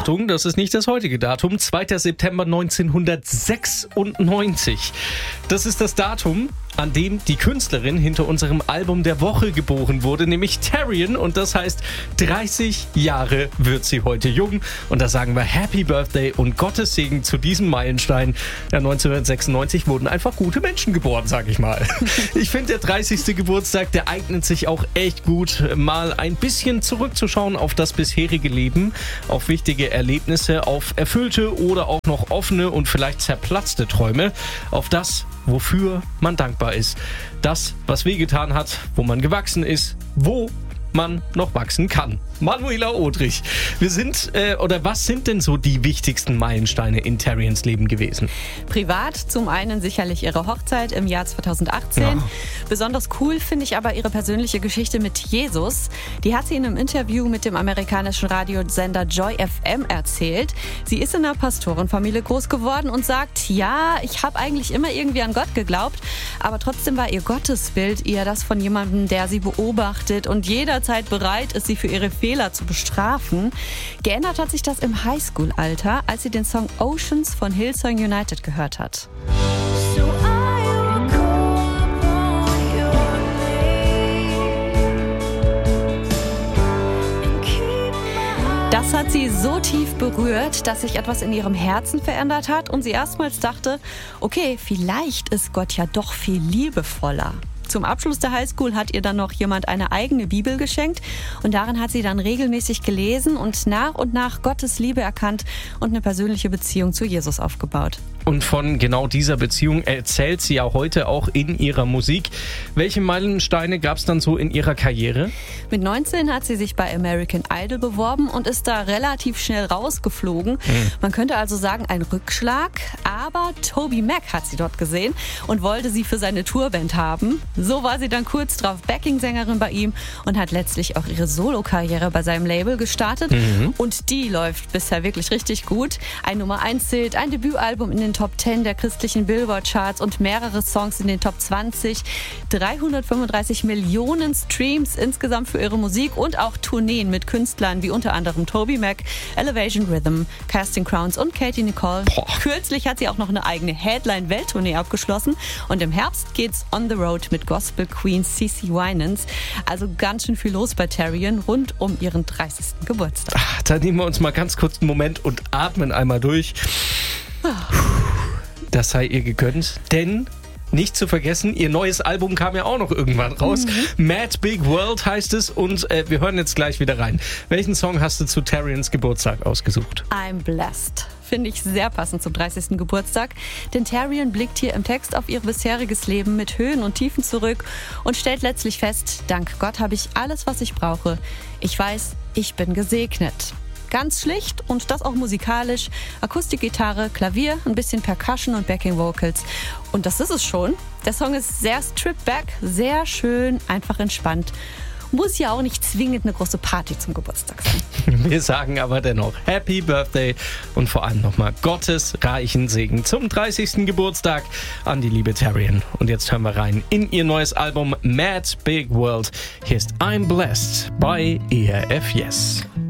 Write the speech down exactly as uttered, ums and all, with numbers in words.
Achtung, das ist nicht das heutige Datum, zweiter September neunzehnhundertsechsundneunzig. Das ist das Datum, an dem die Künstlerin hinter unserem Album der Woche geboren wurde, nämlich Taryn. Und das heißt, dreißig Jahre wird sie heute jung. Und da sagen wir Happy Birthday und Gottes Segen zu diesem Meilenstein. Ja, neunzehnhundertsechsundneunzig wurden einfach gute Menschen geboren, sag ich mal. Ich finde, der dreißigste Geburtstag, der eignet sich auch echt gut, mal ein bisschen zurückzuschauen auf das bisherige Leben, auf wichtige Erlebnisse, auf erfüllte oder auch noch offene und vielleicht zerplatzte Träume, auf das, wofür man dankbar ist. Das, was wehgetan hat, wo man gewachsen ist, wo man noch wachsen kann. Manuela Odrich, wir sind, äh, oder was sind denn so die wichtigsten Meilensteine in Taryns Leben gewesen? Privat zum einen sicherlich ihre Hochzeit im Jahr zweitausendachtzehn. Ja. Besonders cool finde ich aber ihre persönliche Geschichte mit Jesus. Die hat sie in einem Interview mit dem amerikanischen Radiosender Joy F M erzählt. Sie ist in einer Pastorenfamilie groß geworden und sagt, ja, ich habe eigentlich immer irgendwie an Gott geglaubt, aber trotzdem war ihr Gottesbild eher das von jemandem, der sie beobachtet und jederzeit bereit ist, sie für ihre Fehler zu bestrafen. Geändert hat sich das im Highschool-Alter, als sie den Song Oceans von Hillsong United gehört hat. Das hat sie so tief berührt, dass sich etwas in ihrem Herzen verändert hat und sie erstmals dachte, okay, vielleicht ist Gott ja doch viel liebevoller. Zum Abschluss der Highschool hat ihr dann noch jemand eine eigene Bibel geschenkt und darin hat sie dann regelmäßig gelesen und nach und nach Gottes Liebe erkannt und eine persönliche Beziehung zu Jesus aufgebaut. Und von genau dieser Beziehung erzählt sie ja heute auch in ihrer Musik. Welche Meilensteine gab es dann so in ihrer Karriere? Mit neunzehn hat sie sich bei American Idol beworben und ist da relativ schnell rausgeflogen. Mhm. Man könnte also sagen, ein Rückschlag. Aber TobyMac hat sie dort gesehen und wollte sie für seine Tourband haben. So war sie dann kurz drauf Backing-Sängerin bei ihm und hat letztlich auch ihre Solo-Karriere bei seinem Label gestartet. Mhm. Und die läuft bisher wirklich richtig gut. Ein Nummer eins Hit, ein Debütalbum in den Top zehn der christlichen Billboard-Charts und mehrere Songs in den Top zwanzig. dreihundertfünfunddreißig Millionen Streams insgesamt für ihre Musik und auch Tourneen mit Künstlern wie unter anderem TobyMac, Elevation Rhythm, Casting Crowns und Katie Nicole. Boah. Kürzlich hat sie auch noch eine eigene Headline-Welttournee abgeschlossen und im Herbst geht's on the road mit Gospel Queen CeCe Winans. Also ganz schön viel los bei Taryn rund um ihren dreißigsten Geburtstag. Ach, da nehmen wir uns mal ganz kurz einen Moment und atmen einmal durch. Das sei ihr gegönnt, denn nicht zu vergessen, ihr neues Album kam ja auch noch irgendwann raus. Mhm. Mad Big World heißt es und äh, wir hören jetzt gleich wieder rein. Welchen Song hast du zu Taryns Geburtstag ausgesucht? I'm Blessed. Finde ich sehr passend zum dreißigsten Geburtstag, denn Taryn blickt hier im Text auf ihr bisheriges Leben mit Höhen und Tiefen zurück und stellt letztlich fest, dank Gott habe ich alles, was ich brauche. Ich weiß, ich bin gesegnet. Ganz schlicht und das auch musikalisch. Akustikgitarre, Klavier, ein bisschen Percussion und Backing Vocals. Und das ist es schon. Der Song ist sehr stripped back, sehr schön, einfach entspannt. Muss ja auch nicht zwingend eine große Party zum Geburtstag sein. Wir sagen aber dennoch Happy Birthday und vor allem nochmal Gottes reichen Segen zum dreißigsten Geburtstag an die liebe Taryn. Und jetzt hören wir rein in ihr neues Album Mad Big World. Hier ist I'm Blessed bei E R F Yes.